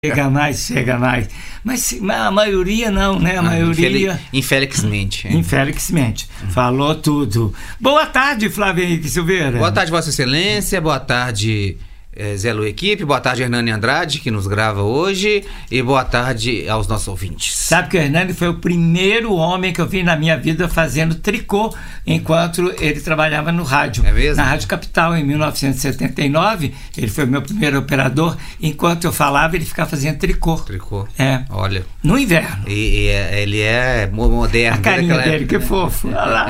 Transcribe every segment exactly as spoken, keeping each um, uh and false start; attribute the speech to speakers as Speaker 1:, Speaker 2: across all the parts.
Speaker 1: Chega mais, chega mais. Mas a maioria não, né? A maioria...
Speaker 2: Infelizmente. É.
Speaker 1: Infelizmente. Falou tudo. Boa tarde, Flávio Henrique Silveira.
Speaker 2: Boa tarde, Vossa Excelência. Boa tarde, é, Zé Lu Equipe. Boa tarde, Hernani Andrade, que nos grava hoje. E boa tarde aos nossos ouvintes.
Speaker 1: Sabe que o Hernani foi o primeiro homem que eu vi na minha vida fazendo tricô enquanto ele trabalhava no rádio.
Speaker 2: É mesmo?
Speaker 1: Na Rádio Capital, em mil novecentos e setenta e nove. Ele foi o meu primeiro operador. Enquanto eu falava, ele ficava fazendo tricô.
Speaker 2: Tricô.
Speaker 1: É.
Speaker 2: Olha.
Speaker 1: No inverno.
Speaker 2: E, e ele é moderno.
Speaker 1: A carinha dele, que fofo. Olha lá.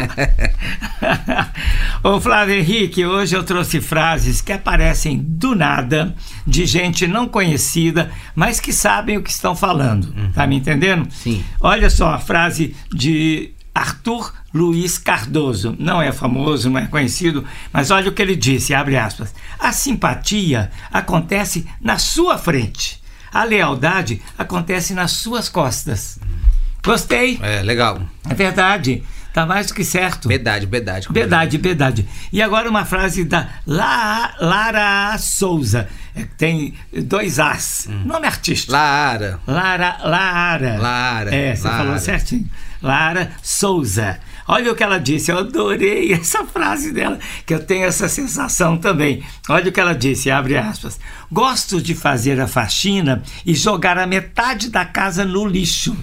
Speaker 1: Ô Flávio Henrique, hoje eu trouxe frases que aparecem do nada, de gente não conhecida, mas que sabem o que estão falando. Uhum. Tá me entendendo?
Speaker 2: Sim.
Speaker 1: Olha só a frase de Arthur Luiz Cardoso. Não é famoso, não é conhecido, mas olha o que ele disse, abre aspas. A simpatia acontece na sua frente. A lealdade acontece nas suas costas. Gostei.
Speaker 2: É, legal.
Speaker 1: É verdade. Tá mais do que certo.
Speaker 2: Verdade, verdade.
Speaker 1: Verdade, verdade. E agora uma frase da La, Lara Souza. É, tem dois As. Hum. Nome artístico.
Speaker 2: Lara.
Speaker 1: Lara, Lara.
Speaker 2: Lara.
Speaker 1: É, você
Speaker 2: Lara.
Speaker 1: falou certinho. Lara Souza. Olha o que ela disse, eu adorei essa frase dela, que eu tenho essa sensação também. Olha o que ela disse, abre aspas. Gosto de fazer a faxina e jogar a metade da casa no lixo.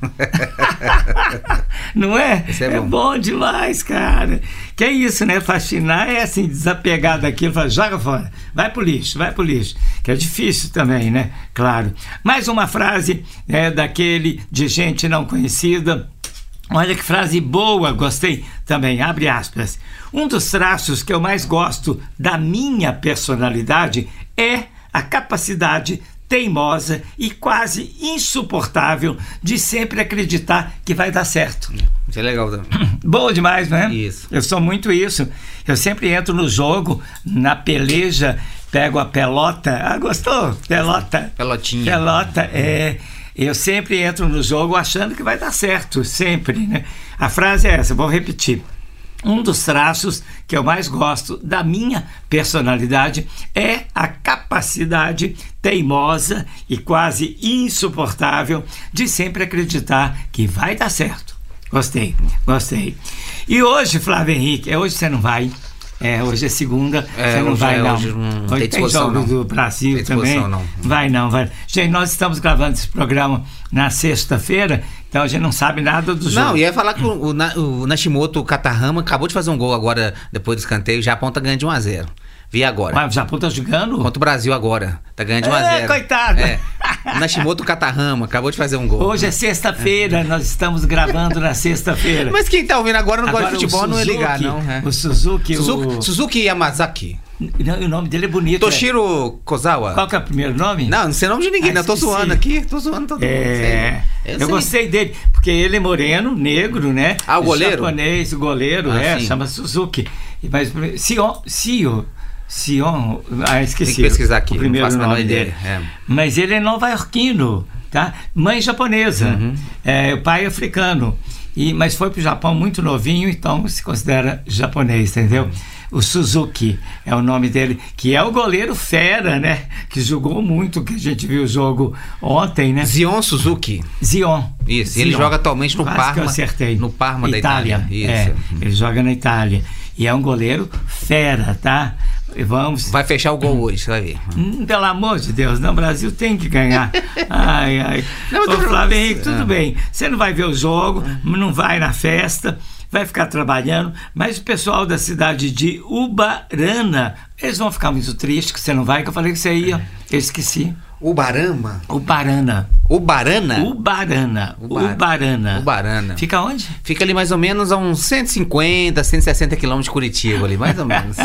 Speaker 1: Não é?
Speaker 2: Isso é bom.
Speaker 1: É bom demais, cara. Que é isso, né? Faxinar é assim, desapegar daquilo, fala, joga fora, vai pro lixo, vai pro lixo. Que é difícil também, né? Claro. Mais uma frase é, daquele de gente não conhecida. Olha que frase boa, gostei também, abre aspas. Um dos traços que eu mais gosto da minha personalidade é a capacidade teimosa e quase insuportável de sempre acreditar que vai dar certo.
Speaker 2: Isso é legal também.
Speaker 1: Boa demais, não é?
Speaker 2: Isso.
Speaker 1: Eu sou muito isso. Eu sempre entro no jogo, na peleja, pego a pelota. Ah, gostou? Pelota.
Speaker 2: Pelotinha.
Speaker 1: Pelota, é... Eu sempre entro no jogo achando que vai dar certo, sempre, né? A frase é essa, vou repetir. Um dos traços que eu mais gosto da minha personalidade é a capacidade teimosa e quase insuportável de sempre acreditar que vai dar certo. Gostei, gostei. E hoje, Flávio Henrique, hoje você não vai... É, hoje é segunda,
Speaker 2: é,
Speaker 1: você não
Speaker 2: hoje
Speaker 1: vai
Speaker 2: é,
Speaker 1: não.
Speaker 2: Hoje não
Speaker 1: hoje
Speaker 2: tem
Speaker 1: tem jogo
Speaker 2: não.
Speaker 1: do Brasil também.
Speaker 2: Não.
Speaker 1: Vai não, vai. Gente, nós estamos gravando esse programa na sexta-feira, então a gente não sabe nada do jogo.
Speaker 2: Não, ia falar que o, o, o Nashimoto Katahama acabou de fazer um gol agora, depois do escanteio, o Japão tá ganhando de um a zero. Vi agora.
Speaker 1: Mas o Japão tá jogando?
Speaker 2: Contra o Brasil agora. Tá ganhando de um a zero.
Speaker 1: É, coitado.
Speaker 2: É. O Nashimoto Katahama acabou de fazer um gol.
Speaker 1: Hoje é sexta-feira, nós estamos gravando na sexta-feira.
Speaker 2: Mas quem tá ouvindo agora não
Speaker 1: agora,
Speaker 2: gosta de futebol, não ia ligar, não. É.
Speaker 1: O Suzuki...
Speaker 2: Suzuki,
Speaker 1: o...
Speaker 2: Suzuki Yamazaki.
Speaker 1: Não, o nome dele é bonito.
Speaker 2: Toshiro é. Kozawa.
Speaker 1: Qual que é o primeiro nome?
Speaker 2: Não, não sei o nome de ninguém,
Speaker 1: ah,
Speaker 2: não. Tô zoando aqui. Tô zoando todo mundo.
Speaker 1: É. Eu, eu
Speaker 2: sei.
Speaker 1: gostei dele, porque ele é moreno, negro, né?
Speaker 2: Ah, o goleiro?
Speaker 1: Japonês, o goleiro,
Speaker 2: ah,
Speaker 1: é,
Speaker 2: sim.
Speaker 1: chama Suzuki. Mas Sion, Sio, Sion, ah, esqueci.
Speaker 2: Tem que pesquisar aqui,
Speaker 1: o primeiro
Speaker 2: não
Speaker 1: nome dele.
Speaker 2: É.
Speaker 1: Mas ele é nova-iorquino, tá? Mãe japonesa,
Speaker 2: uhum.
Speaker 1: é, o pai africano. E, mas foi pro Japão muito novinho, então se considera japonês, entendeu? Uhum. O Suzuki é o nome dele, que é o goleiro fera, né? Que jogou muito, que a gente viu o jogo ontem, né?
Speaker 2: Zion Suzuki.
Speaker 1: Zion.
Speaker 2: Isso,
Speaker 1: Zion.
Speaker 2: Ele joga atualmente no
Speaker 1: Quase
Speaker 2: Parma.
Speaker 1: Que eu acertei.
Speaker 2: No Parma
Speaker 1: Itália.
Speaker 2: da Itália. Isso.
Speaker 1: É, ele joga na Itália. E é um goleiro fera, tá? Vamos.
Speaker 2: Vai fechar o gol hoje, você vai ver.
Speaker 1: Hum, pelo amor de Deus, não, o Brasil tem que ganhar. Ai, ai.
Speaker 2: Não,
Speaker 1: Ô, Flávio Henrique, tudo
Speaker 2: ah.
Speaker 1: bem. Você não vai ver o jogo, não vai na festa, vai ficar trabalhando, mas o pessoal da cidade de Ubarana, eles vão ficar muito tristes que você não vai, que eu falei que você ia. Eu esqueci.
Speaker 2: Ubarama?
Speaker 1: Ubarana.
Speaker 2: Ubarana?
Speaker 1: Ubarana.
Speaker 2: Ubar...
Speaker 1: Ubarana.
Speaker 2: Ubarana.
Speaker 1: Fica onde?
Speaker 2: Fica ali mais ou menos a uns cento e cinquenta, cento e sessenta quilômetros de Curitiba ali, mais ou menos.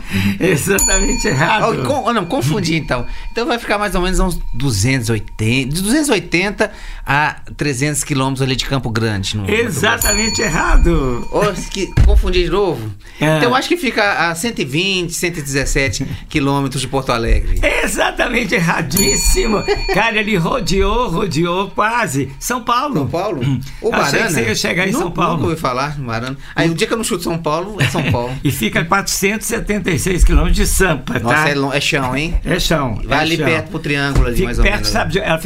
Speaker 1: Exatamente errado.
Speaker 2: Oh, com, não, confundi então. Então vai ficar mais ou menos a uns duzentos e oitenta, de duzentos e oitenta a trezentos quilômetros ali de Campo Grande. No
Speaker 1: Exatamente errado.
Speaker 2: Oh, que, confundi de novo.
Speaker 1: É.
Speaker 2: Então eu acho que fica a cento e vinte, cento e dezessete quilômetros de Porto Alegre.
Speaker 1: Exatamente erradíssimo. Cara, ele rodeou rodeou, rodeou quase. São Paulo.
Speaker 2: São Paulo? O
Speaker 1: Achei
Speaker 2: Barana?
Speaker 1: que você ia chegar em
Speaker 2: Nunca-
Speaker 1: São Paulo.
Speaker 2: Nunca ouvi falar no Barana. Aí o dia que eu não chuto São Paulo, é São Paulo.
Speaker 1: E fica a quatrocentos e setenta e seis quilômetros de Sampa,
Speaker 2: Nossa,
Speaker 1: tá?
Speaker 2: é, lo- é chão, hein?
Speaker 1: É chão.
Speaker 2: Vai
Speaker 1: é
Speaker 2: ali
Speaker 1: chão.
Speaker 2: perto pro triângulo ali,
Speaker 1: Fica
Speaker 2: mais ou
Speaker 1: perto,
Speaker 2: menos.
Speaker 1: sabe, de- ela